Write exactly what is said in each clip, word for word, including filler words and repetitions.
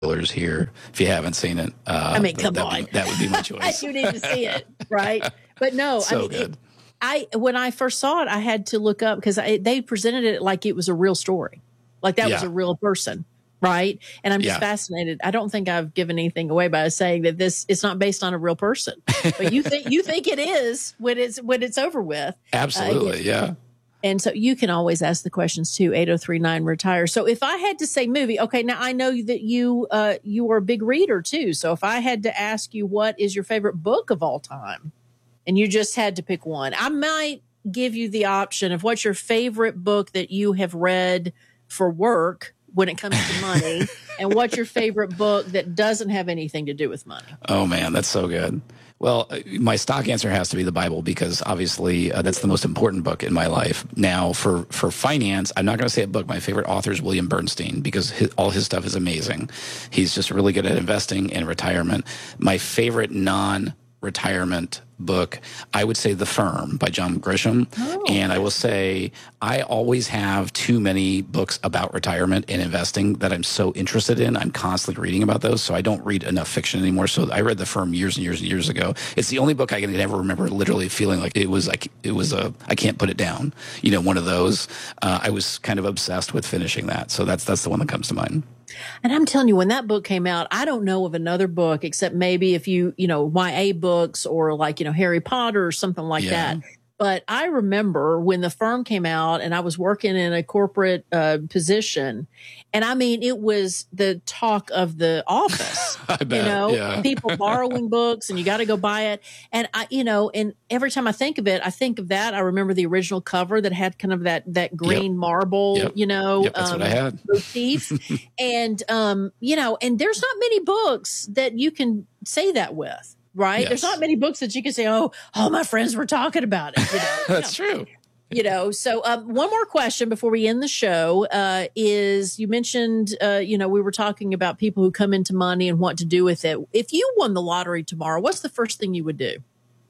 spoilers here if you haven't seen it. Uh, I mean, come that, on. Would be, that would be my choice. You need to see it, right? But no, so I mean, good. It, I when I first saw it, I had to look up because they presented it like it was a real story, like that Yeah. was a real person, right? And I'm just Yeah. fascinated. I don't think I've given anything away by saying that this is not based on a real person, but you think you think it is when it's when it's over with. Absolutely, Uh, yeah. And so you can always ask the questions too, eight oh three nine retire. So if I had to say movie, okay, now I know that you uh, you are a big reader too. So if I had to ask you what is your favorite book of all time, and you just had to pick one, I might give you the option of what's your favorite book that you have read for work when it comes to money, and what's your favorite book that doesn't have anything to do with money. Oh, man, that's so good. Well, uh, my stock answer has to be the Bible because obviously uh, that's the most important book in my life. Now, for, for finance, I'm not going to say a book. My favorite author is William Bernstein because his, all his stuff is amazing. He's just really good at investing and retirement. My favorite non-retirement book, I would say The Firm by John Grisham. Oh. And I will say I always have too many books about retirement and investing that I'm so interested in. I'm constantly reading about those, so I don't read enough fiction anymore. So I read The Firm years and years and years ago. It's the only book I can ever remember literally feeling like it was like it was a I can't put it down. You know, one of those. Uh, I was kind of obsessed with finishing that. So that's that's the one that comes to mind. And I'm telling you, when that book came out, I don't know of another book except maybe if you, you know, Y A books or like, you know, Harry Potter or something like Yeah. that. But I remember when The Firm came out and I was working in a corporate uh, position. And I mean, it was the talk of the office, I bet, you know, yeah. people borrowing books and you got to go buy it. And I, you know, and every time I think of it, I think of that. I remember the original cover that had kind of that, that green Yep. marble, Yep. you know, Yep, that's what I had. motif. And, um, you know, and there's not many books that you can say that with. Right. Yes. There's not many books that you can say, oh, all my friends were talking about it. You know, That's you know, true. You know, so um, one more question before we end the show uh, is you mentioned, uh, you know, we were talking about people who come into money and what to do with it. If you won the lottery tomorrow, what's the first thing you would do?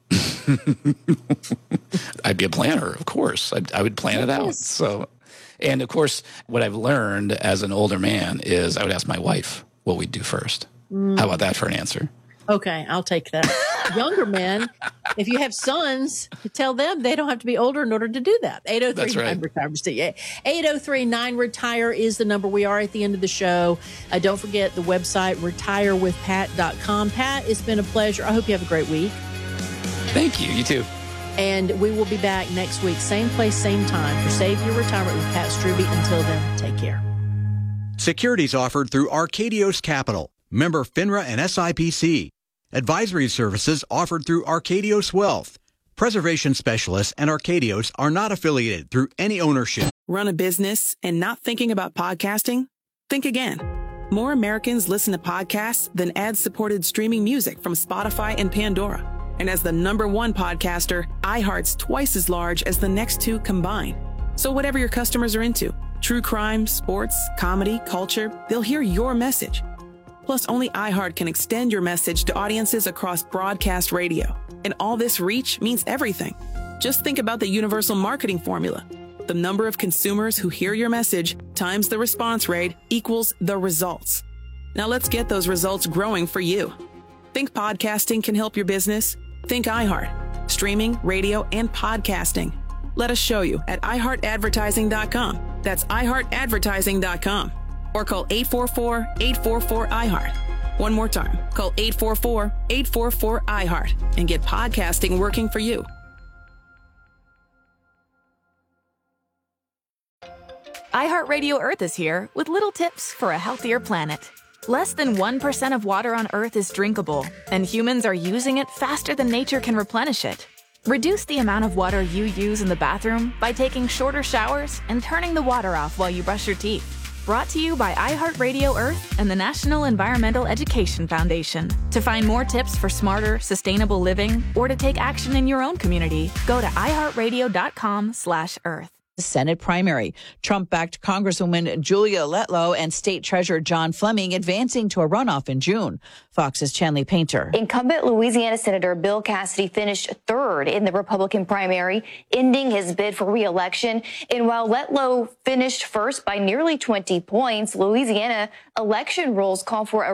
I'd be a planner, of course. I'd, I would plan it out. Yes. So, and of course, what I've learned as an older man is I would ask my wife what we'd do first. Mm. How about that for an answer? Okay, I'll take that. Younger men, if you have sons, tell them they don't have to be older in order to do that. eight oh three nine retire. eight oh three nine retire is the number. We are at the end of the show. Uh, don't forget the website, retire with pat dot com. Pat, it's been a pleasure. I hope you have a great week. Thank you. You too. And we will be back next week, same place, same time, for Save Your Retirement with Pat Strubbe. Until then, take care. Securities offered through Arcadios Capital, member FINRA and S I P C. Advisory services offered through Arcadios Wealth. Preservation specialists and Arcadios are not affiliated through any ownership. Run a business and not thinking about podcasting? Think again. More Americans listen to podcasts than ad-supported streaming music from Spotify and Pandora. And as the number one podcaster, iHeart's twice as large as the next two combined. So whatever your customers are into, true crime, sports, comedy, culture, they'll hear your message. Plus, only iHeart can extend your message to audiences across broadcast radio. And all this reach means everything. Just think about the universal marketing formula. The number of consumers who hear your message times the response rate equals the results. Now let's get those results growing for you. Think podcasting can help your business? Think iHeart. Streaming, radio, and podcasting. Let us show you at i heart advertising dot com. That's i heart advertising dot com. Or call eight four four, eight four four, I heart. One more time, call eight four four, eight four four, I heart and get podcasting working for you. iHeartRadio Earth is here with little tips for a healthier planet. Less than one percent of water on Earth is drinkable, and humans are using it faster than nature can replenish it. Reduce the amount of water you use in the bathroom by taking shorter showers and turning the water off while you brush your teeth. Brought to you by iHeartRadio Earth and the National Environmental Education Foundation. To find more tips for smarter, sustainable living or to take action in your own community, go to i heart radio dot com slash earth. Senate primary. Trump-backed Congresswoman Julia Letlow and State Treasurer John Fleming advancing to a runoff in June. Fox's Chanley Painter. Incumbent Louisiana Senator Bill Cassidy finished third in the Republican primary, ending his bid for re-election. And while Letlow finished first by nearly twenty points, Louisiana election rules call for a